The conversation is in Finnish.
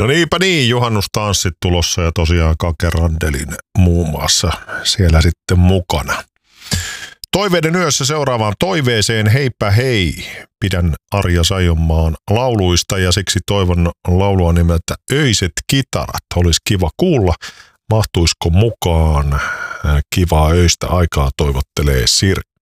No niinpä niin, juhannustanssit tulossa ja tosiaan Kake Randelin muun muassa siellä sitten mukana. Toiveiden yössä seuraavaan toiveeseen, heipä hei. Pidän Arja Saijonmaan lauluista ja siksi toivon laulua nimeltä Öiset kitarat. Olisi kiva kuulla, mahtuisiko mukaan. Kivaa öistä aikaa toivottelee Sirkka.